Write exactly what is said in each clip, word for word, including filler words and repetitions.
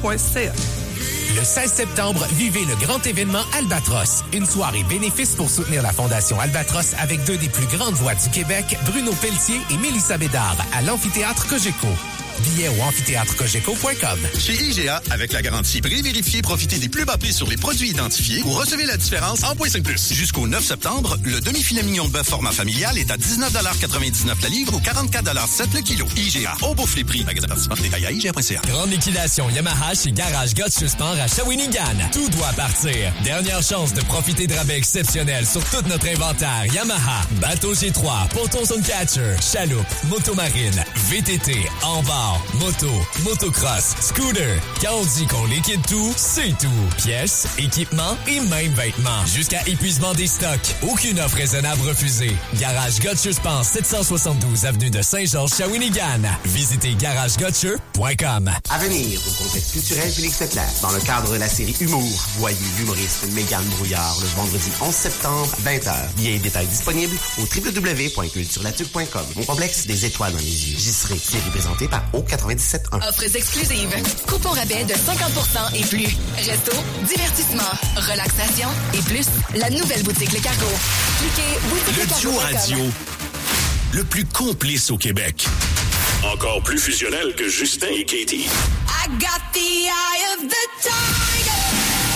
point c a. Le seize septembre, vivez le grand événement Albatros. Une soirée bénéfice pour soutenir la Fondation Albatros avec deux des plus grandes voix du Québec, Bruno Pelletier et Mélissa Bédard, à l'amphithéâtre Cogeco. Billets au amphithéâtre cogeco point com. Chez I G A, avec la garantie prix vérifié, profitez des plus bas prix sur les produits identifiés ou recevez la différence en point cinq plus. Jusqu'au neuf septembre, le demi-filet mignon de bœuf format familial est à dix-neuf quatre-vingt-dix-neuf la livre ou quarante-quatre sept le kilo. I G A, on bouffe les prix. Magasin participant, détail à I G A point C A. Grande liquidation Yamaha chez Garage Gott Suspens à Shawinigan. Tout doit partir. Dernière chance de profiter de rabais exceptionnels sur tout notre inventaire Yamaha. Bateau G trois, ponton Suncatcher, chaloupe, motomarine, V T T, en bar, moto, motocross, scooter. Quand on dit qu'on liquide tout, c'est tout. Pièces, équipements et même vêtements. Jusqu'à épuisement des stocks. Aucune offre raisonnable refusée. Garage Gotcher Suspens, sept cent soixante-douze avenue de Saint-Georges, Shawinigan. Visitez garage gotcher point com. À venir au complexe culturel Félix Leclerc. Dans le cadre de la série Humour, voyez l'humoriste Mégane Brouillard le vendredi onze septembre, vingt heures. Billets et détails disponibles au w w w point culturelatuc point com. Mon complexe, des étoiles dans les yeux. J'y serai, série présentée par O quatre-vingt-dix-sept un. Offres exclusives. Coupons rabais de cinquante pour cent et plus. Resto, divertissement, relaxation et plus. La nouvelle boutique Le Cargo. Cliquez boutique le cargo. Le duo radio le plus complice au Québec. Encore plus fusionnel que Justin et Katie. I got the eye of the tiger.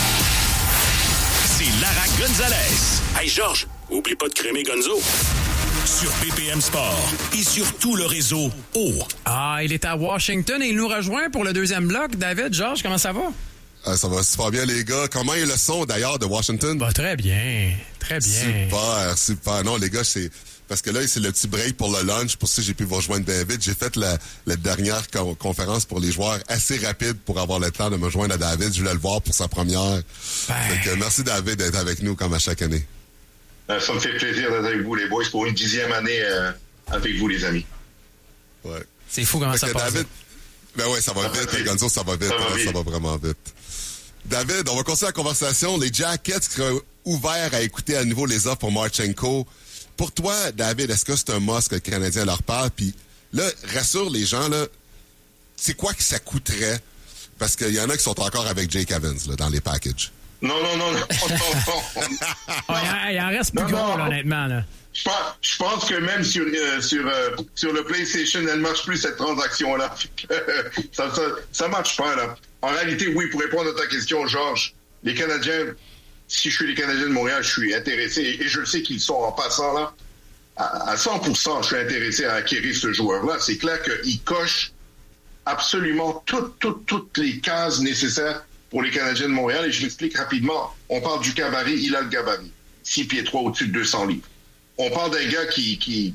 C'est Lara Gonzalez. Hey Georges, oublie pas de crémer Gonzo. Sur B P M Sport et sur tout le réseau O. Ah, il est à Washington et il nous rejoint pour le deuxième bloc. David, Georges, comment ça va? Ah, ça va super bien, les gars. Comment est le son, d'ailleurs, de Washington? Bah, très bien. Très bien. Super, super. Non, les gars, c'est... Parce que là, c'est le petit break pour le lunch. Pour ça, j'ai pu vous rejoindre bien vite. J'ai fait la, la dernière co- conférence pour les joueurs assez rapide pour avoir le temps de me joindre à David. Je voulais le voir pour sa première. Ben... Donc, merci, David, d'être avec nous comme à chaque année. Euh, ça me fait plaisir d'être avec vous, les boys, pour une dixième année euh, avec vous, les amis. Ouais. C'est fou comment ça passe. David... Ben ouais, ça va ça vite. Gonzo, ça va vite. Ça va, hein, ça va vraiment vite. David, on va continuer la conversation. Les Jackets seraient ouverts à écouter à nouveau les offres pour Marchenko. Pour toi, David, est-ce que c'est un must que le Canadien leur parle? Puis là, rassure les gens, là, c'est quoi que ça coûterait? Parce qu'il y en a qui sont encore avec Jake Evans là, dans les packages. Non, non, non, non, non, non. Ah, il en reste plus gros, là, honnêtement. Là. Je pense, je pense que même sur, euh, sur, euh, sur le PlayStation, elle ne marche plus, cette transaction-là. ça, ça, ça marche pas, là. En réalité, oui, pour répondre à ta question, Georges, les Canadiens... Si je suis les Canadiens de Montréal, je suis intéressé, et je le sais qu'ils sont en passant là, à cent pour cent, je suis intéressé à acquérir ce joueur-là. C'est clair qu'il coche absolument toutes, toutes, toutes les cases nécessaires pour les Canadiens de Montréal, et je m'explique rapidement. On parle du gabarit, il a le gabarit. six pieds trois au-dessus de deux cents livres. On parle d'un gars qui, qui,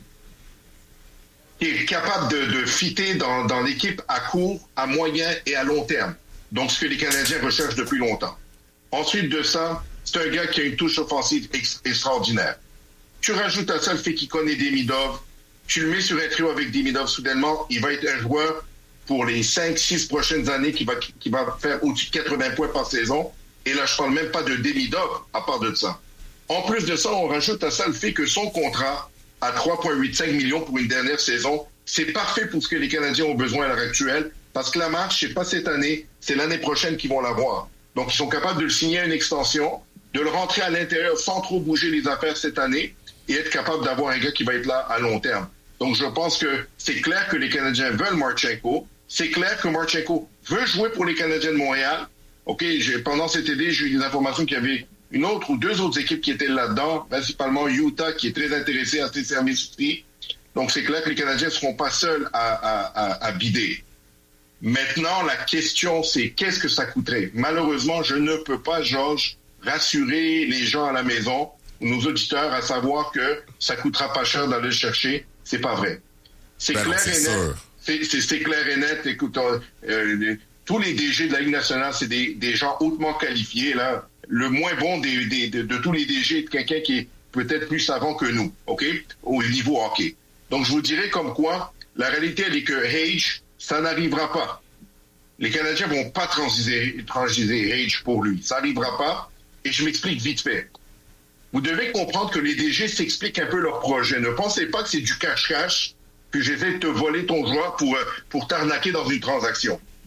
qui est capable de, de fitter dans, dans l'équipe à court, à moyen et à long terme. Donc, ce que les Canadiens recherchent depuis longtemps. Ensuite de ça, c'est un gars qui a une touche offensive ex- extraordinaire. Tu rajoutes à ça le fait qu'il connaît Demidov, tu le mets sur un trio avec Demidov, soudainement, il va être un joueur pour les cinq six prochaines années qui va, qui va faire au-dessus de quatre-vingts points par saison. Et là, je parle même pas de Demidov à part de ça. En plus de ça, on rajoute à ça le fait que son contrat à trois virgule quatre-vingt-quinze millions pour une dernière saison, c'est parfait pour ce que les Canadiens ont besoin à l'heure actuelle, parce que la marche, c'est pas cette année, c'est l'année prochaine qu'ils vont l'avoir. Donc, ils sont capables de le signer à une extension, de le rentrer à l'intérieur sans trop bouger les affaires cette année et être capable d'avoir un gars qui va être là à long terme. Donc, je pense que c'est clair que les Canadiens veulent Marchenko. C'est clair que Marchenko veut jouer pour les Canadiens de Montréal. OK, j'ai, pendant cet été, j'ai eu des informations qu'il y avait une autre ou deux autres équipes qui étaient là-dedans, principalement Utah, qui est très intéressé à ses services free. Donc, c'est clair que les Canadiens ne seront pas seuls à, à, à, à bider. Maintenant, la question, c'est qu'est-ce que ça coûterait? Malheureusement, je ne peux pas, Georges, rassurer les gens à la maison, nos auditeurs, à savoir que ça coûtera pas cher d'aller le chercher. C'est pas vrai. C'est ben clair non, et net. C'est, c'est, c'est clair et net. Écoute, euh, euh, tous les D G de la Ligue nationale, c'est des, des gens hautement qualifiés, là. Le moins bon des, des, de, de tous les D G est quelqu'un qui est peut-être plus savant que nous, OK? Au niveau hockey. Donc, je vous dirais comme quoi, la réalité, elle est que Hage, ça n'arrivera pas. Les Canadiens vont pas transiger, transiger Hage pour lui. Ça n'arrivera pas. Et je m'explique vite fait. Vous devez comprendre que les D G s'expliquent un peu leur projet. Ne pensez pas que c'est du cash-cash, que j'essaie de te voler ton joueur pour, pour t'arnaquer dans une transaction.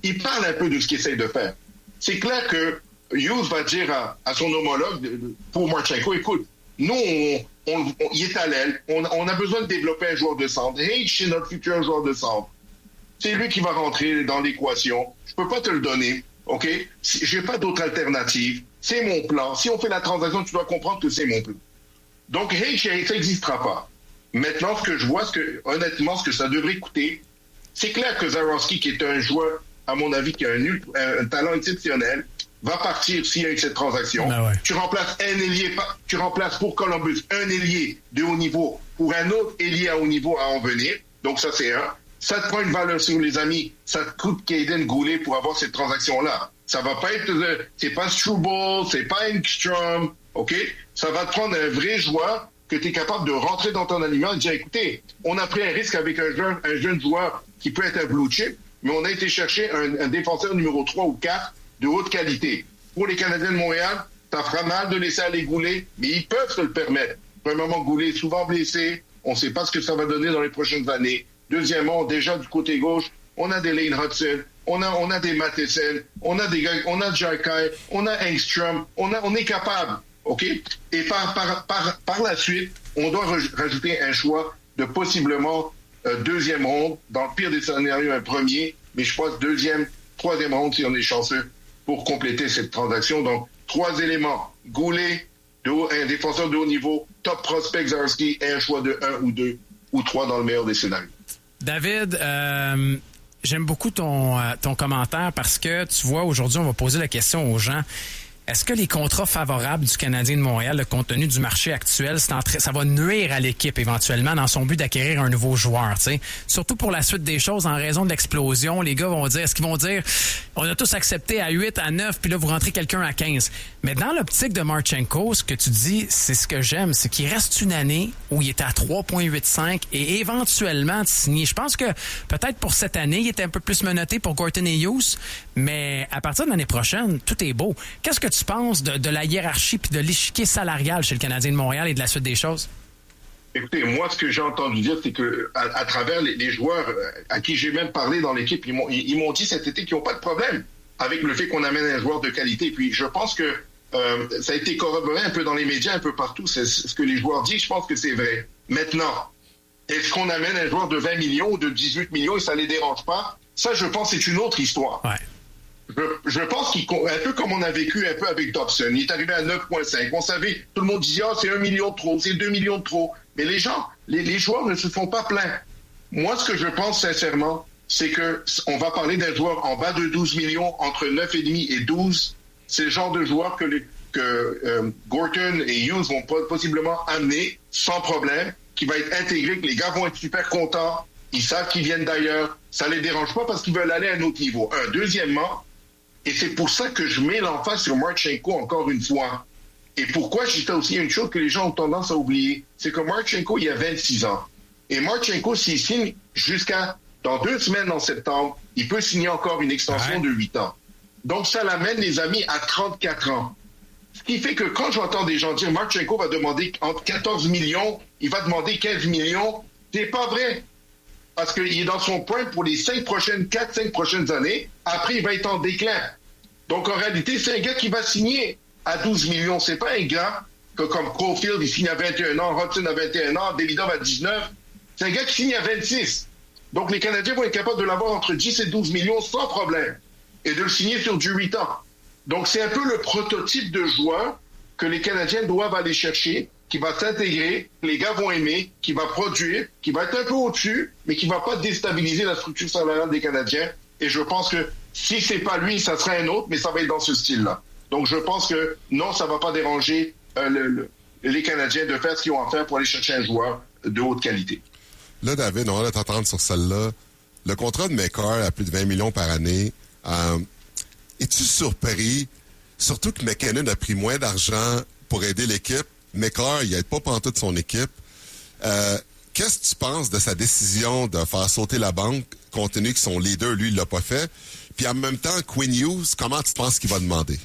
il parle un peu de ce qu'il essaie de faire. C'est clair que Hughes va dire à, à son homologue pour Marchenko, écoute, nous, on, on, on, il est à l'aile, on, on a besoin de développer un joueur de centre. Hey, c'est notre futur joueur de centre. C'est lui qui va rentrer dans l'équation. Je peux pas te le donner, OK? J'ai pas d'autre alternative. C'est mon plan. Si on fait la transaction, tu dois comprendre que c'est mon plan. Donc, hey, ça n'existera pas. Maintenant, ce que je vois, ce que, honnêtement, ce que ça devrait coûter, c'est clair que Zarovski, qui est un joueur, à mon avis, qui a un, un, un talent exceptionnel, va partir s'il y a eu cette transaction. Ben ouais. Tu remplaces un ailier, tu remplaces pour Columbus un ailier de haut niveau pour un autre ailier à haut niveau à en venir. Donc, ça, c'est un. Ça te prend une valeur sur les amis. Ça te coûte Caden Goulet pour avoir cette transaction-là. Ça va pas être, euh, c'est pas Struble, c'est pas Engstrom, OK? Ça va te prendre un vrai joueur que tu es capable de rentrer dans ton alignement et dire, écoutez, on a pris un risque avec un jeune, un jeune joueur qui peut être un blue chip, mais on a été chercher un, un défenseur numéro trois ou quatre de haute qualité. Pour les Canadiens de Montréal, ça fera mal de laisser aller Goulet, mais ils peuvent se le permettre. Premièrement, Goulet est souvent blessé. On ne sait pas ce que ça va donner dans les prochaines années. Deuxièmement, déjà du côté gauche, on a des Lane Hudson, on a, on a des Matheson, on a des gars, on a Jarkai, on a Engstrom, on a, on est capable, OK? Et par, par, par, par la suite, on doit rajouter un choix de possiblement euh, deuxième ronde, dans le pire des scénarios, un premier, mais je pense deuxième, troisième ronde si on est chanceux pour compléter cette transaction. Donc, trois éléments. Goulet, de haut, un défenseur de haut niveau, top prospect Zarovski, et un choix de un ou deux ou trois dans le meilleur des scénarios. David, euh, j'aime beaucoup ton, euh, ton commentaire parce que, tu vois, aujourd'hui, on va poser la question aux gens. Est-ce que les contrats favorables du Canadien de Montréal, le compte tenu du marché actuel, c'est en tra- ça va nuire à l'équipe éventuellement dans son but d'acquérir un nouveau joueur, tu sais? Surtout pour la suite des choses, en raison de l'explosion, les gars vont dire, est-ce qu'ils vont dire, on a tous accepté à huit, à neuf, puis là, vous rentrez quelqu'un à quinze. Mais dans l'optique de Marchenko, ce que tu dis, c'est ce que j'aime, c'est qu'il reste une année où il était à trois virgule quatre-vingt-cinq et éventuellement de signer. Je pense que peut-être pour cette année, il était un peu plus menotté pour Gorton et Hughes, mais à partir de l'année prochaine, tout est beau. Qu'est-ce que tu penses de, de la hiérarchie puis de l'échiquier salarial chez le Canadien de Montréal et de la suite des choses? Écoutez, moi, ce que j'ai entendu dire, c'est que à, à travers les, les joueurs à qui j'ai même parlé dans l'équipe, ils m'ont, ils, ils m'ont dit cet été qu'ils n'ont pas de problème avec le fait qu'on amène un joueur de qualité. Puis je pense que euh, ça a été corroboré un peu dans les médias, un peu partout. C'est ce que les joueurs disent. Je pense que c'est vrai. Maintenant, est-ce qu'on amène un joueur de vingt millions ou de dix-huit millions et ça les dérange pas? Ça, je pense, c'est une autre histoire. Ouais. Je, je pense qu'il, un peu comme on a vécu un peu avec Dobson, il est arrivé à neuf virgule cinq. On savait, tout le monde disait, ah, oh, c'est un million de trop, c'est deux millions de trop. Mais les gens, les, les joueurs ne se font pas plein. Moi, ce que je pense sincèrement, c'est que on va parler d'un joueur en bas de douze millions, entre neuf virgule cinq et douze. C'est le genre de joueur que, les, que euh, Gorton et Hughes vont possiblement amener sans problème, qui va être intégré, que les gars vont être super contents. Ils savent qu'ils viennent d'ailleurs. Ça les dérange pas parce qu'ils veulent aller à un autre niveau. Un. Deuxièmement, et c'est pour ça que je mets l'emphase sur Marchenko encore une fois. Et pourquoi je dis aussi une chose que les gens ont tendance à oublier, c'est que Marchenko, il a vingt-six ans. Et Marchenko, s'il signe jusqu'à dans deux semaines en septembre, il peut signer encore une extension ouais. de huit ans. Donc ça l'amène, les amis, à trente-quatre ans. Ce qui fait que quand j'entends des gens dire Marchenko va demander entre quatorze millions, il va demander quinze millions, c'est pas vrai. Parce qu'il est dans son point pour les cinq prochaines, quatre, cinq prochaines années. Après, il va être en déclin. Donc, en réalité, c'est un gars qui va signer à douze millions. C'est pas un gars que, comme Caulfield, il signe à vingt et un ans, Hudson à vingt et un ans, Davidov à dix-neuf. C'est un gars qui signe à vingt-six. Donc, les Canadiens vont être capables de l'avoir entre dix et douze millions sans problème. Et de le signer sur du huit ans. Donc, c'est un peu le prototype de joueur que les Canadiens doivent aller chercher, qui va s'intégrer, les gars vont aimer, qui va produire, qui va être un peu au-dessus, mais qui va pas déstabiliser la structure salariale des Canadiens. Et je pense que si c'est pas lui, ça sera un autre, mais ça va être dans ce style-là. Donc je pense que non, ça va pas déranger euh, le, le, les Canadiens de faire ce qu'ils ont à faire pour aller chercher un joueur de haute qualité. Là, David, on va t'entendre sur celle-là. Le contrat de McCarr à plus de vingt millions par année, euh, es-tu surpris, surtout que McKinnon a pris moins d'argent pour aider l'équipe? McCarr, il n'aide pas pantoute son équipe. Euh, qu'est-ce que tu penses de sa décision de faire sauter la banque, compte tenu que son leader, lui, il l'a pas fait? Puis en même temps, Quinn Hughes, comment tu penses qu'il va demander?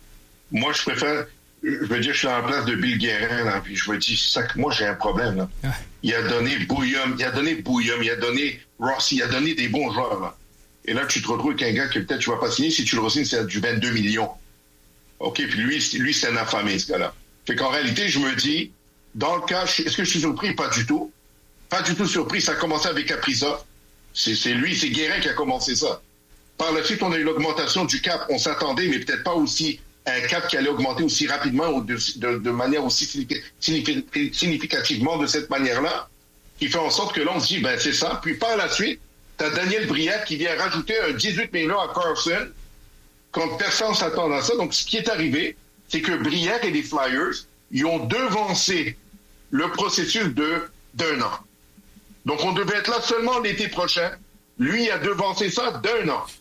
Moi, je préfère... Je veux dire, je suis en place de Bill Guérin, là, puis je me dis, ça, moi, j'ai un problème, là. Ah. Il a donné Bouillum, il a donné Bouillum, il a donné Rossi, il a donné des bons joueurs, là. Et là, tu te retrouves avec un gars que peut-être tu vas pas signer. Si tu le re-signes, c'est du vingt-deux millions. OK, puis lui, lui c'est un affamé, ce gars-là. Fait qu'en réalité, je me dis, dans le cas, est-ce que je suis surpris? Pas du tout. Pas du tout surpris. Ça a commencé avec Kaprizov. C'est, c'est lui, c'est Guérin qui a commencé ça. Par la suite, on a eu l'augmentation du cap. On s'attendait, mais peut-être pas aussi un cap qui allait augmenter aussi rapidement ou de, de, de manière aussi significativement de cette manière-là, qui fait en sorte que là, on se dit, ben c'est ça. Puis par la suite, tu as Daniel Brière qui vient rajouter un dix-huit millions à Carlson quand personne s'attend à ça. Donc, ce qui est arrivé, c'est que Brière et les Flyers, ils ont devancé le processus de d'un an. Donc, on devait être là seulement l'été prochain. Lui a devancé ça d'un an.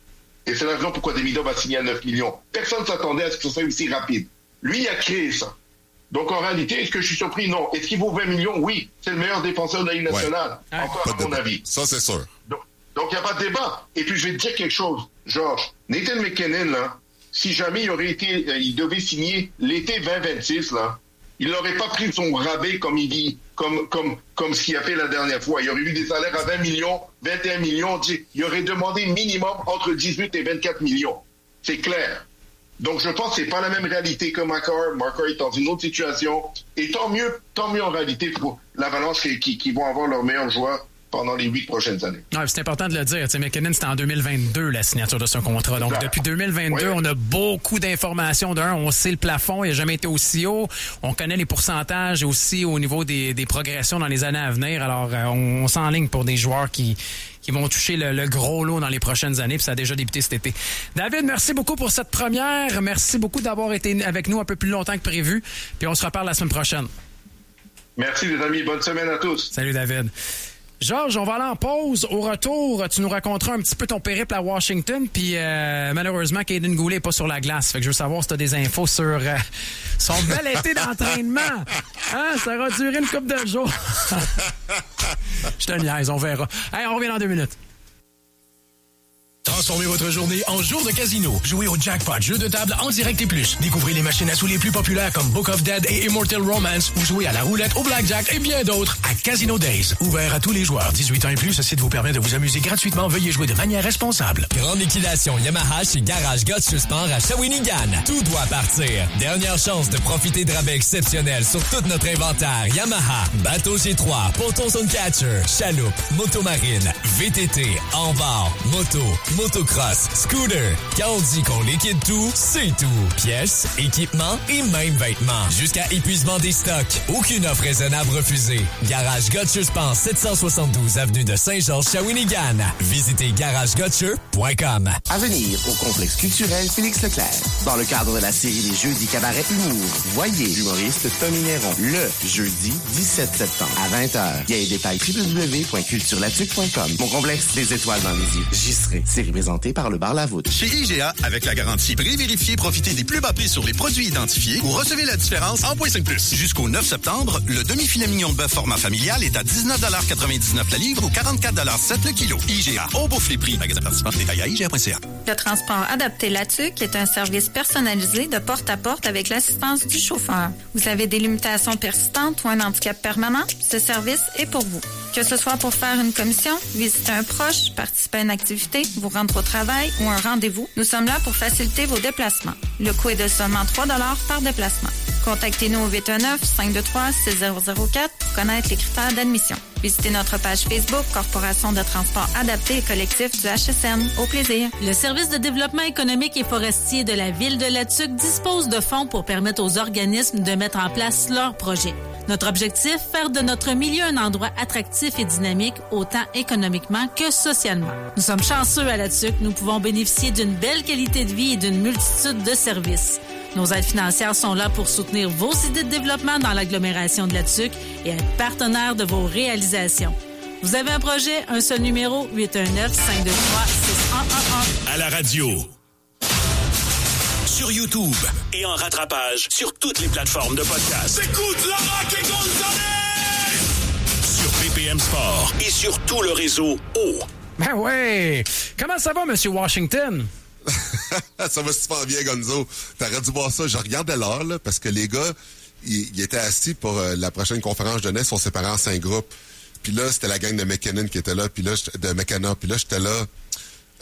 Et c'est la raison pourquoi Demidov va signer à neuf millions. Personne ne s'attendait à ce que ce soit aussi rapide. Lui, il a créé ça. Donc, en réalité, est-ce que je suis surpris? Non. Est-ce qu'il vaut vingt millions? Oui. C'est le meilleur défenseur de la Ligue nationale. Ouais. Encore à mon avis. Ça, c'est sûr. Donc, donc, il n'y a pas de débat. Et puis, je vais te dire quelque chose, Georges. Nathan McKinnon, là, si jamais il aurait été, euh, il devait signer l'été vingt vingt-six, là, il n'aurait pas pris son rabais comme il dit, comme, comme, comme ce qu'il a fait la dernière fois. Il aurait eu des salaires à vingt millions, vingt et un millions. Il aurait demandé minimum entre dix-huit et vingt-quatre millions. C'est clair. Donc, je pense que c'est pas la même réalité que Makar. Makar est dans une autre situation. Et tant mieux, tant mieux en réalité pour l'Avalanche qui, qui, qui vont avoir leurs meilleurs joueurs pendant les huit prochaines années. Ouais, c'est important de le dire. T'sais, McKinnon, c'était en deux mille vingt-deux, la signature de ce contrat. Donc, Exact. Depuis deux mille vingt-deux, ouais. On a beaucoup d'informations. D'un, on sait le plafond, il n'a jamais été aussi haut. On connaît les pourcentages aussi au niveau des, des progressions dans les années à venir. Alors, euh, on, on s'enligne pour des joueurs qui, qui vont toucher le, le gros lot dans les prochaines années. Puis ça a déjà débuté cet été. David, merci beaucoup pour cette première. Merci beaucoup d'avoir été avec nous un peu plus longtemps que prévu. Puis on se reparle la semaine prochaine. Merci, les amis. Bonne semaine à tous. Salut, David. Georges, on va aller en pause. Au retour, tu nous raconteras un petit peu ton périple à Washington. Puis euh, malheureusement, Kaiden Goulet n'est pas sur la glace. Fait que je veux savoir si tu as des infos sur euh, son bel été d'entraînement. Hein? Ça va durer une couple de jours. Je te niaise, on verra. Hey, on revient dans deux minutes. Transformez votre journée en jour de casino. Jouez au Jackpot, jeu de table en direct et plus. Découvrez les machines à sous les plus populaires comme Book of Dead et Immortal Romance ou jouez à la roulette, au blackjack et bien d'autres à Casino Days. Ouvert à tous les joueurs. dix-huit ans et plus, ce site vous permet de vous amuser gratuitement. Veuillez jouer de manière responsable. Grande liquidation Yamaha chez Garage Gotch Sport à Shawinigan. Tout doit partir. Dernière chance de profiter de rabais exceptionnels sur tout notre inventaire. Yamaha, bateau G trois, ponton Suncatcher, chaloupe, motomarine, V T T, en-bord, moto, motocross, scooter. Quand on dit qu'on liquide tout, c'est tout. Pièces, équipements et même vêtements. Jusqu'à épuisement des stocks. Aucune offre raisonnable refusée. Garage Gotcher Sport, sept cent soixante-douze avenue de Saint-Georges, Shawinigan. Visitez garage gotcher point com. À venir au complexe culturel Félix Leclerc. Dans le cadre de la série des Jeudis Cabaret Humour, voyez l'humoriste Tommy Néron le jeudi dix-sept septembre à vingt heures. Gagne détail w w w point culturelatic point com. Mon complexe des étoiles dans les yeux. J'y serai. Série présentée par le Bar La Voûte. Chez I G A, avec la garantie pré-vérifiée, profitez des plus bas prix sur les produits identifiés ou recevez la différence en point cinq plus. Jusqu'au neuf septembre, le demi-filet mignon de bœuf format familial est à dix-neuf quatre-vingt-dix-neuf la livre ou quarante-quatre sept le kilo. I G A, on bouffe les prix. Magasin participant, détail à I G A point C A. Le transport adapté Latuc est un service personnalisé de porte à porte avec l'assistance du chauffeur. Vous avez des limitations persistantes ou un handicap permanent? Ce service est pour vous. Que ce soit pour faire une commission, visiter un proche, participer à une activité, vous rendre au travail ou un rendez-vous, nous sommes là pour faciliter vos déplacements. Le coût est de seulement trois dollars par déplacement. Contactez-nous au huit un neuf, cinq deux trois, six zéro zéro quatre pour connaître les critères d'admission. Visitez notre page Facebook Corporation de transport adapté et collectif du H S N. Au plaisir. Le service de développement économique et forestier de la ville de Latuc dispose de fonds pour permettre aux organismes de mettre en place leurs projets. Notre objectif, faire de notre milieu un endroit attractif et dynamique, autant économiquement que socialement. Nous sommes chanceux à Latuc, nous pouvons bénéficier d'une belle qualité de vie et d'une multitude de services. Nos aides financières sont là pour soutenir vos idées de développement dans l'agglomération de Latuc et être partenaire de vos réalisations. Vous avez un projet, un seul numéro, huit un neuf, cinq deux trois, six un un un. À la radio, sur YouTube et en rattrapage sur toutes les plateformes de podcast. Écoute la Rock et Gonzalez! Sur P P M Sport et sur tout le réseau O. Ben ouais! Comment ça va, Monsieur Washington? Ça va super bien, Gonzo. T'aurais dû voir ça. Je regardais l'heure, là, parce que les gars, ils, ils étaient assis pour euh, la prochaine conférence de jeunesse, on séparait en cinq groupes. Puis là, c'était la gang de McKinnon qui était là, puis là, de McKenna. Puis là, j'étais là.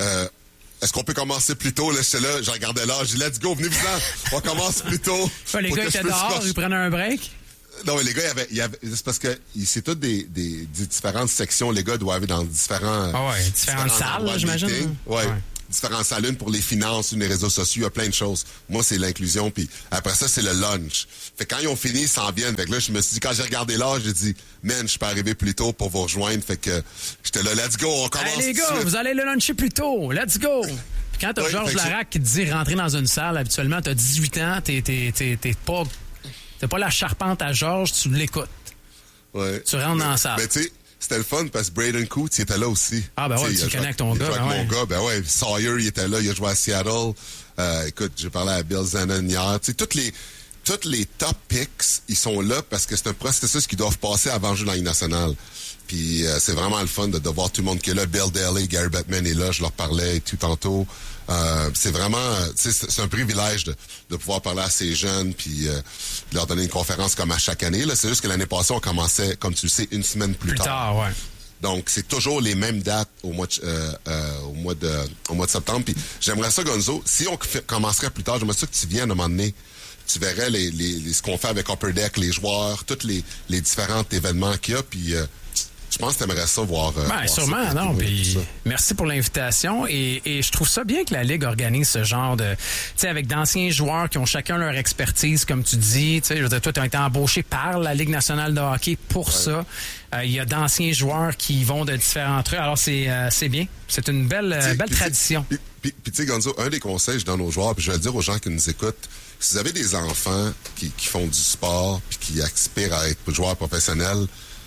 Euh, Est-ce qu'on peut commencer plus tôt? Là, j'étais là, je regardais l'heure, j'ai dit, let's go, venez-vous-en, on commence plus tôt. Ouais, les gars étaient dehors, ils prenaient un break? Non, mais les gars, il y avait, il y avait, c'est parce que c'est toutes des, des, des différentes sections. Les gars doivent aller dans différents... Ah ouais, différentes salles, là, j'imagine. Ouais. ouais. Différentes salles, une pour les finances, une les réseaux sociaux, il y a plein de choses. Moi, c'est l'inclusion, puis après ça, c'est le lunch. Fait que quand ils ont fini, ils s'en viennent. Fait que là, je me suis dit, quand j'ai regardé l'heure, j'ai dit, man, je peux arriver plus tôt pour vous rejoindre. Fait que j'étais là, let's go, on commence. Hey, les gars, vous allez le luncher plus tôt, let's go! Puis quand t'as oui, Georges Larac qui te dit rentrer dans une salle, habituellement, t'as dix-huit ans, t'es, t'es, t'es, t'es pas, t'es pas la charpente à Georges, tu l'écoutes. Ouais. Tu rentres dans la salle. Mais tu sais, c'était le fun parce que Braden Coots, il était là aussi. Ah, ben ouais, tu connectes ton gars. Il ben avec ouais. mon gars, ben ouais. Sawyer, il était là, il a joué à Seattle. Euh, écoute, j'ai parlé à Bill Zanon hier. Tu sais, toutes les, toutes les top picks, ils sont là parce que c'est un processus qu'ils doivent passer avant de jouer dans la Ligue nationale. Puis euh, c'est vraiment le fun de, de voir tout le monde qui est là. Bill Daly, Gary Bettman est là, je leur parlais tout tantôt. Euh, c'est vraiment, c'est, c'est un privilège de, de pouvoir parler à ces jeunes puis euh, de leur donner une conférence comme à chaque année. Là, c'est juste que l'année passée, on commençait, comme tu le sais, une semaine plus, plus tard. tard ouais. Donc, c'est toujours les mêmes dates au mois de, euh, euh, au mois de, au mois de septembre. Puis j'aimerais ça, Gonzo, si on f- commencerait plus tard, j'aimerais ça que tu viennes à un moment donné. Tu verrais les, les, les, ce qu'on fait avec Upper Deck, les joueurs, tous les, les différents événements qu'il y a. Puis euh, je pense que tu aimerais ça voir. Euh, ben, voir sûrement, ça, non. Puis, merci pour l'invitation. Et, et je trouve ça bien que la Ligue organise ce genre de. Tu sais, avec d'anciens joueurs qui ont chacun leur expertise, comme tu dis. Tu sais, je veux dire, toi, tu as été embauché par la Ligue nationale de hockey pour ouais. ça. Il euh, y a d'anciens joueurs qui vont de différents trucs. Alors, c'est, euh, c'est bien. C'est une belle, euh, belle tradition. Puis, puis, puis tu sais, Gonzo, un des conseils que je donne aux joueurs, puis je vais le dire aux gens qui nous écoutent, si vous avez des enfants qui, qui font du sport puis qui aspirent à être joueurs professionnels,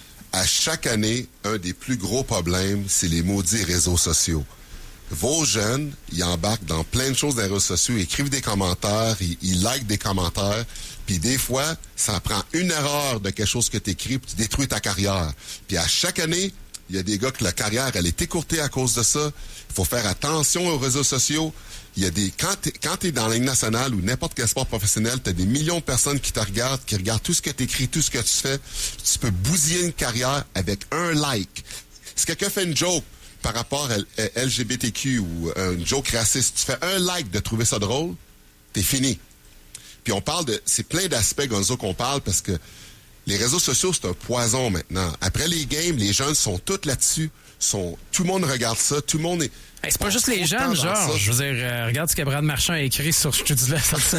à chaque année, un des plus gros problèmes, c'est les maudits réseaux sociaux. Vos jeunes, ils embarquent dans plein de choses des réseaux sociaux, ils écrivent des commentaires, ils, ils likent des commentaires, puis des fois, ça prend une erreur de quelque chose que tu écris, puis tu détruis ta carrière. Puis à chaque année, il y a des gars que la carrière, elle est écourtée à cause de ça. Il faut faire attention aux réseaux sociaux. Il y a des quand t'es, quand t'es dans la Ligue nationale ou n'importe quel sport professionnel, t'as des millions de personnes qui te regardent, qui regardent tout ce que t'écris, tout ce que tu fais. Tu peux bousiller une carrière avec un like. Si quelqu'un fait une joke par rapport à L G B T Q ou une joke raciste, tu fais un like de trouver ça drôle, t'es fini. Puis on parle de... C'est plein d'aspects, Gonzo, qu'on parle parce que les réseaux sociaux, c'est un poison maintenant. Après les games, les jeunes sont tous là-dessus. Sont, tout le monde regarde ça. Tout le monde est... Hey, c'est pas juste les jeunes, genre. Je veux dire, euh, regarde ce que Brad Marchand a écrit sur Je te dis là, ça.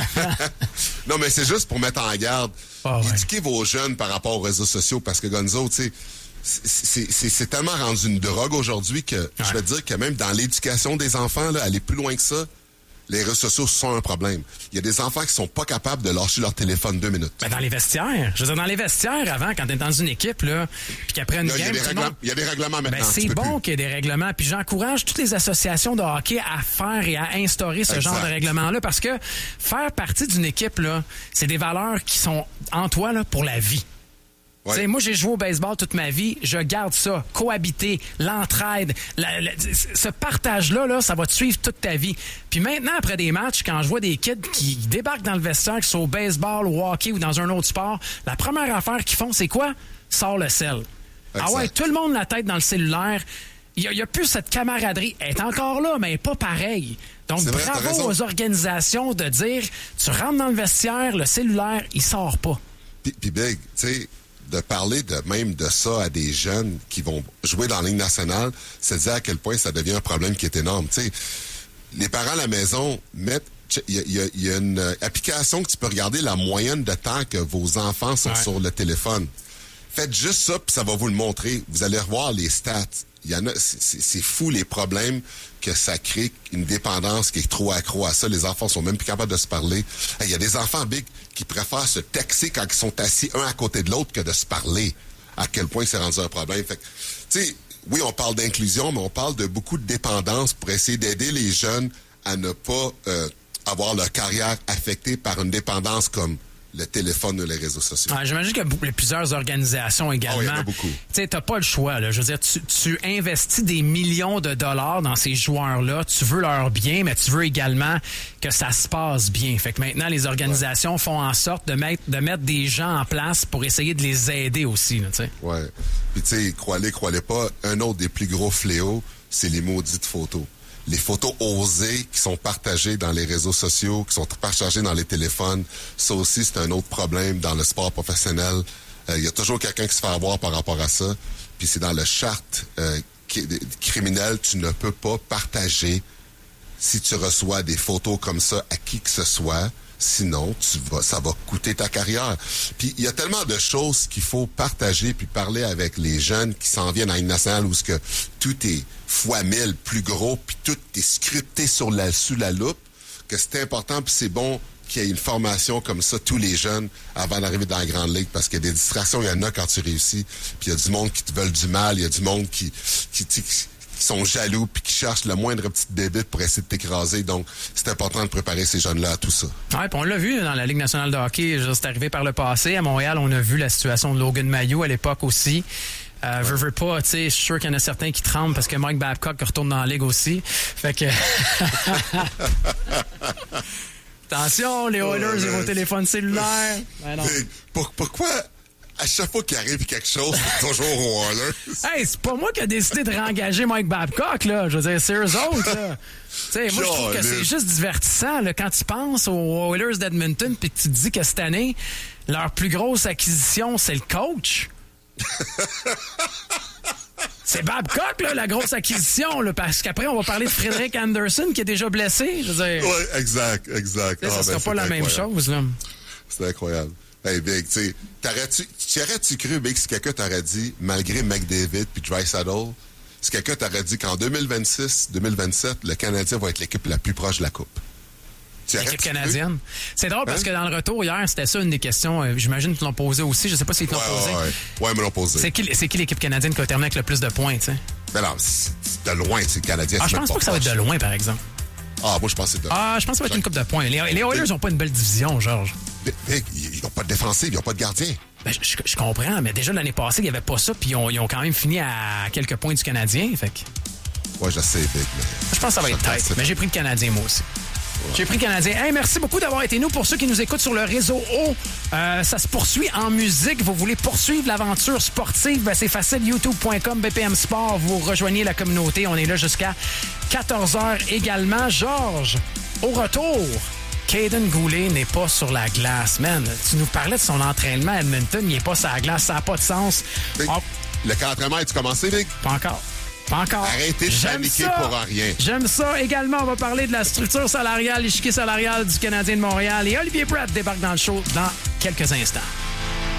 Non, mais c'est juste pour mettre en garde. Oh, ouais. Éduquer vos jeunes par rapport aux réseaux sociaux parce que, Gonzo, tu sais, c'est, c'est, c'est tellement rendu une drogue aujourd'hui que ouais. je vais te dire que même dans l'éducation des enfants, là, aller plus loin que ça, les réseaux sociaux sont un problème. Il y a des enfants qui sont pas capables de lâcher leur téléphone deux minutes. Ben dans les vestiaires. Je veux dire, dans les vestiaires, avant, quand t'es dans une équipe, là, puis qu'après une là, game... Il y, règlements, monde... il y a des règlements maintenant. Ben c'est bon qu'il y ait des règlements. Puis j'encourage toutes les associations de hockey à faire et à instaurer ce exact. genre de règlements-là parce que faire partie d'une équipe, là, c'est des valeurs qui sont en toi là, pour la vie. Ouais. Moi, j'ai joué au baseball toute ma vie. Je garde ça. Cohabiter, l'entraide, la, la, ce partage-là, là, ça va te suivre toute ta vie. Puis maintenant, après des matchs, quand je vois des kids qui débarquent dans le vestiaire, qui sont au baseball, au hockey ou dans un autre sport, la première affaire qu'ils font, c'est quoi? Sors le sel. Exact. Ah ouais, tout le monde la tête dans le cellulaire. Il n'y a, a plus cette camaraderie. Elle est encore là, mais pas pareil. Donc, c'est bravo vrai, aux organisations de dire, tu rentres dans le vestiaire, le cellulaire, il sort pas. Puis, puis Big, tu sais... de parler de même de ça à des jeunes qui vont jouer dans la Ligue nationale, c'est dire à quel point ça devient un problème qui est énorme. Tu sais, les parents à la maison mettent... Il y, y, y a une application que tu peux regarder la moyenne de temps que vos enfants sont ouais. sur le téléphone. Faites juste ça, puis ça va vous le montrer. Vous allez revoir les stats. Il y en a, c'est, c'est fou les problèmes que ça crée, une dépendance qui est trop accro à ça. Les enfants sont même plus capables de se parler. Il y a des enfants, Big, qui préfèrent se texter quand ils sont assis un à côté de l'autre que de se parler. À quel point c'est rendu un problème. Fait que, tu sais, oui, on parle d'inclusion, mais on parle de beaucoup de dépendance pour essayer d'aider les jeunes à ne pas euh, avoir leur carrière affectée par une dépendance comme le téléphone ou les réseaux sociaux. Ah, j'imagine qu'il y a plusieurs organisations également. Oh, il y en a beaucoup. Tu sais, t'as pas le choix, là. Je veux dire, tu, tu investis des millions de dollars dans ces joueurs-là. Tu veux leur bien, mais tu veux également que ça se passe bien. Fait que maintenant, les organisations ouais. font en sorte de mettre, de mettre des gens en place pour essayer de les aider aussi, tu sais. Ouais. Puis tu sais, croyez, croyez pas, un autre des plus gros fléaux, c'est les maudites photos. les photos osées qui sont partagées dans les réseaux sociaux, qui sont partagées dans les téléphones, ça aussi, c'est un autre problème dans le sport professionnel. Il euh, y a toujours quelqu'un qui se fait avoir par rapport à ça. Puis c'est dans le charte euh, criminel, tu ne peux pas partager si tu reçois des photos comme ça à qui que ce soit. Sinon, tu vas, ça va coûter ta carrière. Puis il y a tellement de choses qu'il faut partager puis parler avec les jeunes qui s'en viennent à une nationale où ce que tout est fois mille plus gros puis tout est scripté sur la, sous la loupe, que c'est important puis c'est bon qu'il y ait une formation comme ça, tous les jeunes, avant d'arriver dans la grande ligue, parce qu'il y a des distractions, il y en a quand tu réussis, puis il y a du monde qui te veulent du mal, il y a du monde qui, qui, qui, qui sont jaloux puis qui cherchent le moindre petit débit pour essayer de t'écraser. Donc, c'est important de préparer ces jeunes-là à tout ça. Ouais, puis on l'a vu dans la Ligue nationale de hockey, c'est arrivé par le passé. À Montréal, on a vu la situation de Logan Mailloux à l'époque aussi. Euh, veux, veux pas, tu sais, je suis sûr qu'il y en a certains qui tremblent parce que Mike Babcock retourne dans la Ligue aussi. Fait que... Attention, les Oilers et vos téléphones cellulaires. Ben non. Pour, pourquoi... À chaque fois qu'il arrive quelque chose, c'est toujours aux Oilers. Hey, c'est pas moi qui ai décidé de réengager Mike Babcock, là. Je veux dire, c'est eux autres, là. Tu sais, moi, je trouve que c'est juste divertissant, là, quand tu penses aux Oilers d'Edmonton puis que tu te dis que cette année, leur plus grosse acquisition, c'est le coach. C'est Babcock, là, la grosse acquisition, là, parce qu'après, on va parler de Frédéric Anderson qui est déjà blessé. Je veux dire. Oui, exact, exact. Ah, ça sera ben, pas la incroyable. Même chose, là. C'est incroyable. Hey, Big, tu sais, t'aurais-tu, t'aurais-tu cru, Big, si quelqu'un t'aurait dit, malgré McDavid puis Draisaitl, si quelqu'un t'aurait dit qu'en deux mille vingt-six, deux mille vingt-sept, le Canadien va être l'équipe la plus proche de la Coupe? L'équipe canadienne. C'est drôle hein? Parce que dans le retour hier, c'était ça une des questions. Euh, j'imagine qu'ils l'ont posé aussi. Je sais pas s'ils l'ont ouais, posé. Ouais, ouais. ouais, mais l'ont posé. C'est qui, c'est qui l'équipe canadienne qui a terminé avec le plus de points, tu sais? Ben non, c'est de loin, c'est le Canadien. Ah, je pense pas, pas que ça va être de loin, par exemple. Ah, moi, je pense que c'est de loin. Ah, je pense que ça va être une coupe de points. Les, les Oilers n'ont pas une belle division, Georges. Ils n'ont pas de défensive, ils n'ont pas de gardien. Ben, je, je, je comprends, mais déjà l'année passée, il n'y avait pas ça, puis ils ont, ils ont quand même fini à quelques points du Canadien, fait que... Ouais, je sais, Big, mais... Je pense que ça va être tête, mais j'ai pris le Canadien, moi aussi. Ouais. J'ai pris le Canadien. Hey, merci beaucoup d'avoir été nous. Pour ceux qui nous écoutent sur le réseau O, euh, ça se poursuit en musique. Vous voulez poursuivre l'aventure sportive? Ben, c'est facile, youtube point com, B P M Sport. Vous rejoignez la communauté. On est là jusqu'à quatorze heures également. Georges, au retour... Caden Goulet n'est pas sur la glace. Man, tu nous parlais de son entraînement à Edmonton, il n'est pas sur la glace, ça n'a pas de sens. Big, oh. Le quatre entraînement, as-tu commencé, Big? Pas encore. Pas encore. Arrêtez de paniquer pour rien. J'aime ça. Également, on va parler de la structure salariale, l'échiquier salarial du Canadien de Montréal. Et Olivier Pratt débarque dans le show dans quelques instants.